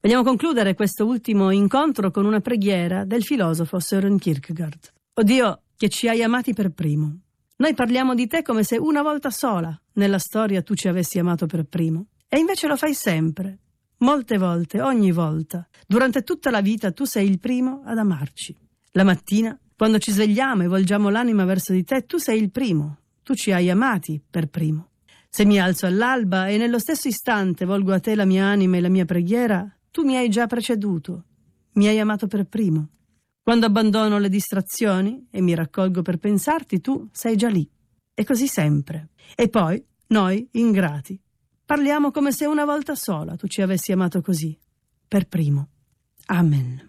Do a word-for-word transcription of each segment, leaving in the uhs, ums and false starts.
Vogliamo concludere questo ultimo incontro con una preghiera del filosofo Søren Kierkegaard. O Dio, che ci hai amati per primo. Noi parliamo di te come se una volta sola nella storia tu ci avessi amato per primo. E invece lo fai sempre, molte volte, ogni volta. Durante tutta la vita tu sei il primo ad amarci. La mattina, quando ci svegliamo e volgiamo l'anima verso di te, tu sei il primo. Tu ci hai amati per primo. Se mi alzo all'alba e nello stesso istante volgo a te la mia anima e la mia preghiera, tu mi hai già preceduto. Mi hai amato per primo. Quando abbandono le distrazioni e mi raccolgo per pensarti, tu sei già lì. E così sempre. E poi, noi, ingrati, parliamo come se una volta sola tu ci avessi amato così, per primo. Amen.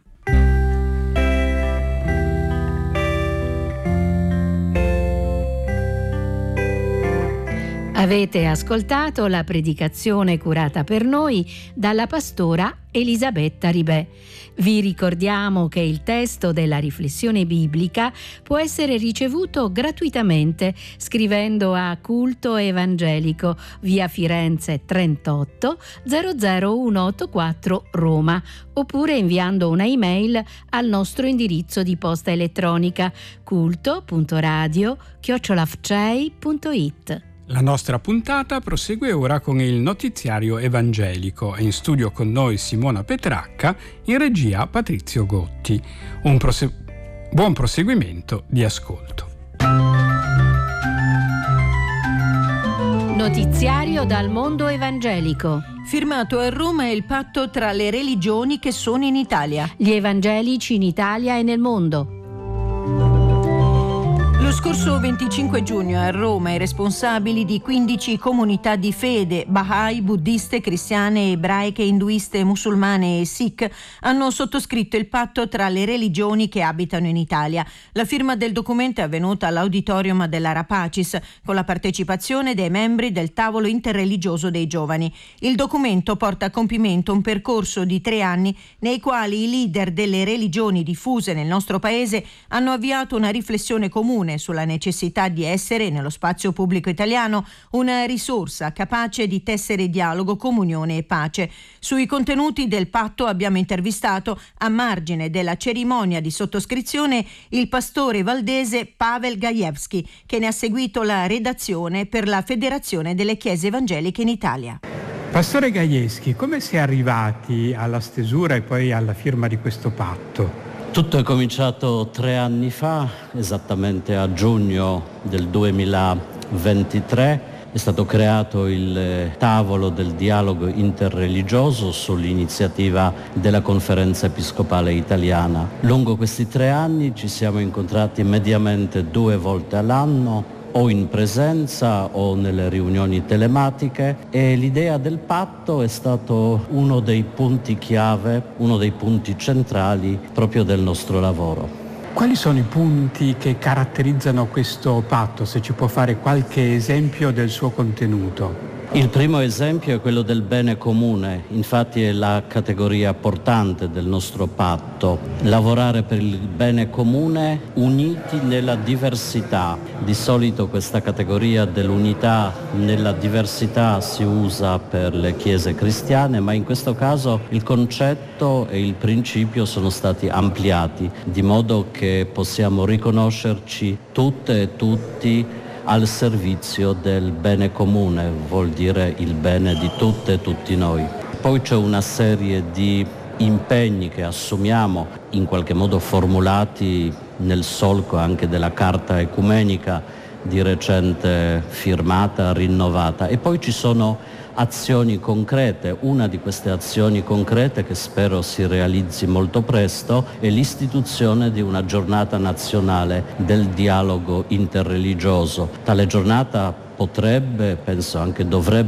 Avete ascoltato la predicazione curata per noi dalla pastora Elisabetta Ribè. Vi ricordiamo che il testo della riflessione biblica può essere ricevuto gratuitamente scrivendo a Culto Evangelico, via Firenze trentotto zero zero uno otto quattro Roma, oppure inviando una email al nostro indirizzo di posta elettronica culto punto radio chiocciola f c e i punto i t. La nostra puntata prosegue ora con il notiziario evangelico. È in studio con noi Simona Petracca, in regia Patrizio Gotti. Un prose- buon proseguimento di ascolto. Notiziario dal mondo evangelico. Firmato a Roma il patto tra le religioni che sono in Italia. Gli evangelici in Italia e nel mondo. Lo scorso venticinque giugno a Roma i responsabili di quindici comunità di fede, Bahá'í, buddiste, cristiane, ebraiche, induiste, musulmane e Sikh, hanno sottoscritto il patto tra le religioni che abitano in Italia. La firma del documento è avvenuta all'auditorium dell'Arapacis, con la partecipazione dei membri del tavolo interreligioso dei giovani. Il documento porta a compimento un percorso di tre anni nei quali i leader delle religioni diffuse nel nostro paese hanno avviato una riflessione comune sulla necessità di essere, nello spazio pubblico italiano, una risorsa capace di tessere dialogo, comunione e pace. Sui contenuti del patto abbiamo intervistato, a margine della cerimonia di sottoscrizione, il pastore valdese Pavel Gajewski, che ne ha seguito la redazione per la Federazione delle Chiese Evangeliche in Italia. Pastore Gajewski, come si è arrivati alla stesura e poi alla firma di questo patto? Tutto è cominciato tre anni fa, esattamente a giugno del duemilaventitré. È stato creato il tavolo del dialogo interreligioso sull'iniziativa della Conferenza Episcopale Italiana. Lungo questi tre anni ci siamo incontrati mediamente due volte all'anno, o in presenza o nelle riunioni telematiche, e l'idea del patto è stato uno dei punti chiave, uno dei punti centrali proprio del nostro lavoro. Quali sono i punti che caratterizzano questo patto? Se ci può fare qualche esempio del suo contenuto. Il primo esempio è quello del bene comune, infatti è la categoria portante del nostro patto. Lavorare per il bene comune uniti nella diversità. Di solito questa categoria dell'unità nella diversità si usa per le chiese cristiane, ma in questo caso il concetto e il principio sono stati ampliati, di modo che possiamo riconoscerci tutte e tutti al servizio del bene comune, vuol dire il bene di tutte e tutti noi. Poi c'è una serie di impegni che assumiamo, in qualche modo formulati nel solco anche della Carta Ecumenica di recente firmata, rinnovata, e poi ci sono azioni concrete. Una di queste azioni concrete, che spero si realizzi molto presto, è l'istituzione di una giornata nazionale del dialogo interreligioso. Tale giornata potrebbe, penso anche dovrebbe